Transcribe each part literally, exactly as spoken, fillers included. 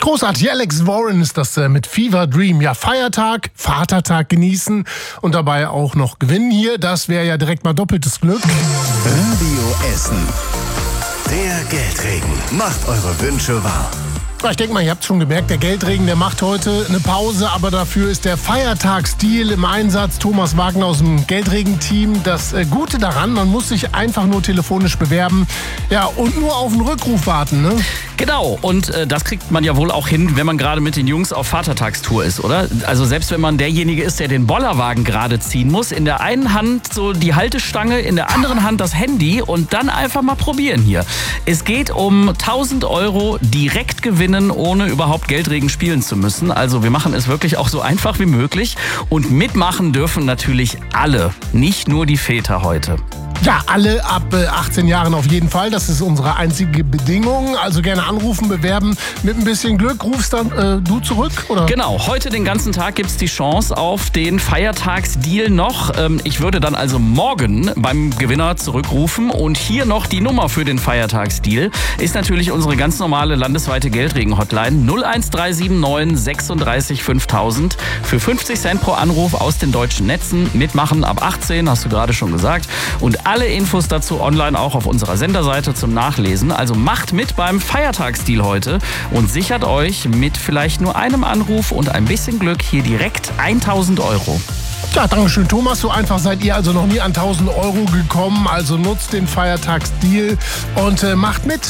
Großartig, Alex Warren ist das äh, mit Fever Dream. Ja, Feiertag, Vatertag genießen und dabei auch noch gewinnen hier. Das wäre ja direkt mal doppeltes Glück. Radio Essen. Der Geldregen macht eure Wünsche wahr. Ich denke mal, ihr habt schon gemerkt, der Geldregen, der macht heute eine Pause, aber dafür ist der Feiertagsdeal im Einsatz. Thomas Wagner aus dem Geldregen-Team. Das äh, Gute daran, man muss sich einfach nur telefonisch bewerben, ja, und nur auf einen Rückruf warten, ne? Genau, und äh, das kriegt man ja wohl auch hin, wenn man gerade mit den Jungs auf Vatertagstour ist, oder? Also selbst wenn man derjenige ist, der den Bollerwagen gerade ziehen muss, in der einen Hand so die Haltestange, in der anderen Hand das Handy und dann einfach mal probieren hier. Es geht um tausend Euro direkt gewinnen, ohne überhaupt Geldregen spielen zu müssen. Also wir machen es wirklich auch so einfach wie möglich und mitmachen dürfen natürlich alle, nicht nur die Väter heute. Ja, alle ab äh, achtzehn Jahren auf jeden Fall. Das ist unsere einzige Bedingung. Also gerne anrufen, bewerben. Mit ein bisschen Glück rufst dann äh, du zurück, oder? Genau, heute den ganzen Tag gibt es die Chance auf den Feiertagsdeal noch. Ähm, ich würde dann also morgen beim Gewinner zurückrufen. Und hier noch die Nummer für den Feiertagsdeal ist natürlich unsere ganz normale landesweite Geldregen-Hotline null eins drei sieben neun sechsunddreißig fünftausend für fünfzig Cent pro Anruf aus den deutschen Netzen. Mitmachen ab achtzehn, hast du gerade schon gesagt. Und alle Infos dazu online auch auf unserer Senderseite zum Nachlesen. Also macht mit beim Feiertagsdeal heute und sichert euch mit vielleicht nur einem Anruf und ein bisschen Glück hier direkt tausend Euro. Ja, Dankeschön, Thomas. So einfach seid ihr also noch nie an tausend Euro gekommen. Also nutzt den Feiertagsdeal und äh, macht mit.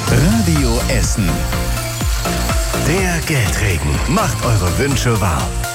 Radio Essen. Der Geldregen macht eure Wünsche wahr.